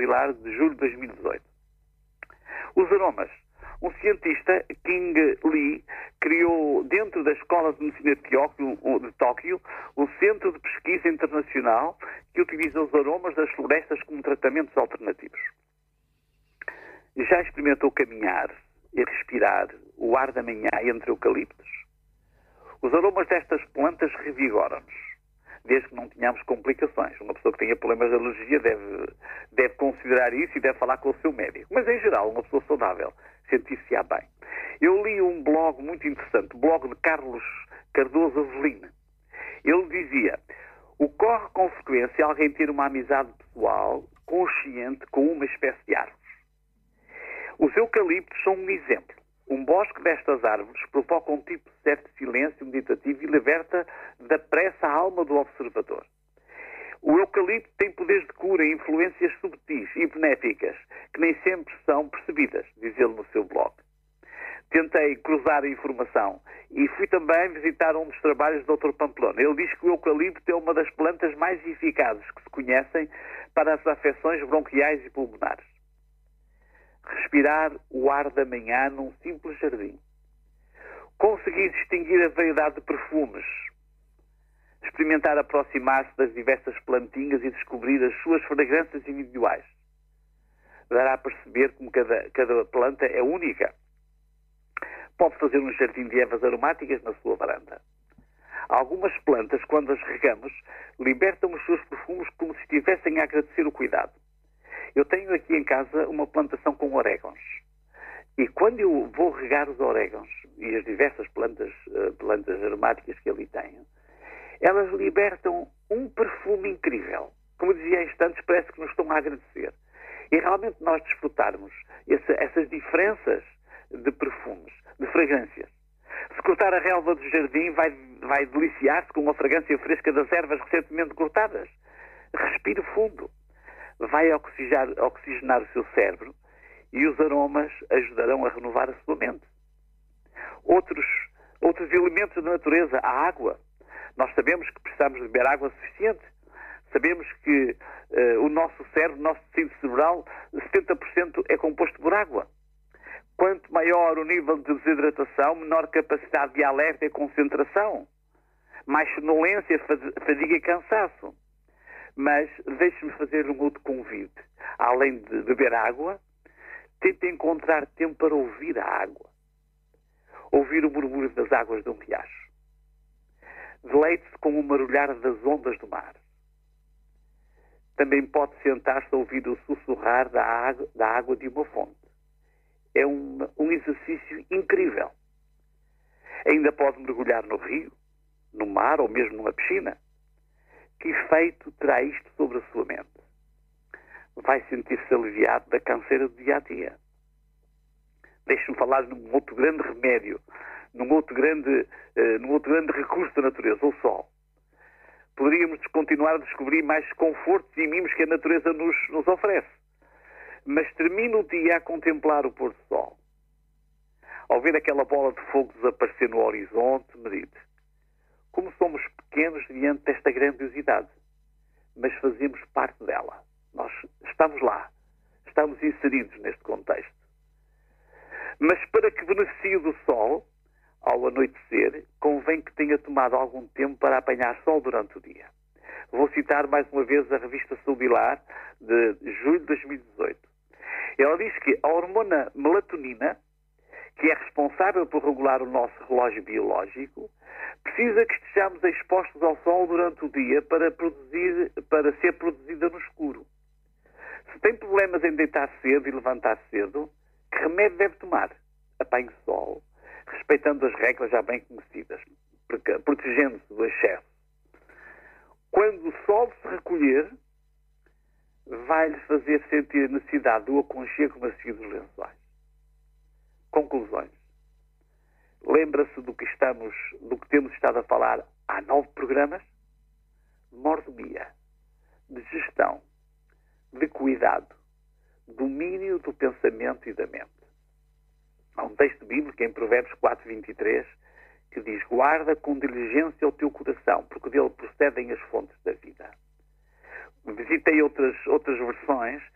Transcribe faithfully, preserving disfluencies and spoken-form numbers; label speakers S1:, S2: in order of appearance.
S1: Vilar de julho de dois mil e dezoito. Os aromas. Um cientista, King Lee, criou dentro da Escola de Medicina de Tóquio, de Tóquio o Centro de Pesquisa Internacional que utiliza os aromas das florestas como tratamentos alternativos. Já experimentou caminhar e respirar o ar da manhã entre eucaliptos? Os aromas destas plantas revigoram-nos, desde que não tenhamos complicações. Uma pessoa que tenha problemas de alergia deve, deve considerar isso e deve falar com o seu médico. Mas, em geral, uma pessoa saudável sentir-se-á bem. Eu li um blog muito interessante, o blog de Carlos Cardoso Avelino. Ele dizia: ocorre com frequência alguém ter uma amizade pessoal consciente com uma espécie de árvores. Os eucaliptos são um exemplo. Um bosque destas árvores provoca um tipo de certo silêncio meditativo e liberta da pressa a alma do observador. O eucalipto tem poderes de cura e influências subtis e benéficas que nem sempre são percebidas, diz ele no seu blog. Tentei cruzar a informação e fui também visitar um dos trabalhos do doutor Pamplona. Ele diz que o eucalipto é uma das plantas mais eficazes que se conhecem para as afecções bronquiais e pulmonares. Respirar o ar da manhã num simples jardim. Conseguir distinguir a variedade de perfumes. Experimentar aproximar-se das diversas plantinhas e descobrir as suas fragrâncias individuais. Dará a perceber como cada, cada planta é única. Pode fazer um jardim de ervas aromáticas na sua varanda. Algumas plantas, quando as regamos, libertam os seus perfumes como se estivessem a agradecer o cuidado. Eu tenho aqui em casa uma plantação com orégãos. E quando eu vou regar os orégãos e as diversas plantas, plantas aromáticas que ali tenho, elas libertam um perfume incrível. Como dizia há instantes, parece que nos estão a agradecer. E realmente nós desfrutarmos essa, essas diferenças de perfumes, de fragrâncias. Se cortar a relva do jardim, vai, vai deliciar-se com uma fragrância fresca das ervas recentemente cortadas. Respire fundo. Vai oxigenar, oxigenar o seu cérebro e os aromas ajudarão a renovar a sua mente. Outros, outros elementos da natureza, a água. Nós sabemos que precisamos de beber água suficiente. Sabemos que uh, o nosso cérebro, o nosso tecido cerebral, setenta por cento é composto por água. Quanto maior o nível de desidratação, menor capacidade de alerta e concentração. Mais sonolência, fadiga e cansaço. Mas deixe-me fazer um outro convite. Além de beber água, tente encontrar tempo para ouvir a água. Ouvir o murmúrio das águas de um riacho. Deleite-se com o marulhar das ondas do mar. Também pode sentar-se a ouvir o sussurrar da água, da água de uma fonte. É um, um exercício incrível. Ainda pode mergulhar no rio, no mar ou mesmo numa piscina. Que efeito terá isto sobre a sua mente? Vai sentir-se aliviado da canseira do dia-a-dia. Deixe-me falar num outro grande remédio, num outro grande, uh, num outro grande recurso da natureza, o sol. Poderíamos continuar a descobrir mais confortos e mimos que a natureza nos, nos oferece. Mas termina o dia a contemplar o pôr do sol. Ao ver aquela bola de fogo desaparecer no horizonte, medite. Como somos pequenos diante desta grandiosidade, mas fazemos parte dela. Nós estamos lá, estamos inseridos neste contexto. Mas para que beneficie do sol, ao anoitecer, convém que tenha tomado algum tempo para apanhar sol durante o dia. Vou citar mais uma vez a revista Subilar de julho de dois mil e dezoito. Ela diz que a hormona melatonina, que é responsável por regular o nosso relógio biológico, precisa que estejamos expostos ao sol durante o dia para, produzir, para ser produzida no escuro. Se tem problemas em deitar cedo e levantar cedo, que remédio deve tomar? Apanhe sol, respeitando as regras já bem conhecidas, protegendo-se do excesso. Quando o sol se recolher, vai-lhe fazer sentir a necessidade do aconchego macio dos lençóis. Conclusões. Lembra-se do que estamos, do que temos estado a falar há nove programas? Mordomia, de gestão, de cuidado, domínio do pensamento e da mente. Há um texto bíblico em Provérbios quatro, vinte e três que diz: guarda com diligência o teu coração, porque dele procedem as fontes da vida. Visitei outras, outras versões